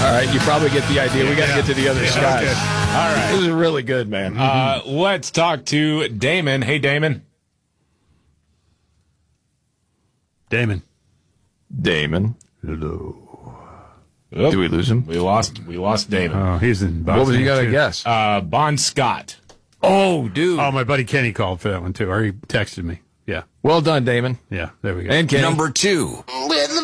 right, you probably get the idea. We got to get to the other side. All right. This is really good, man. Let's talk to Damon. Hey, Damon. Damon. Hello. Oop, Did we lose him? We lost Damon. Oh, he's in Boston. What was you got to too. guess? Bon Scott. Oh, dude. Oh, my buddy Kenny called for that one, too. Or he texted me. Yeah. Well done, Damon. Yeah, there we go. And Kenny. Number 2.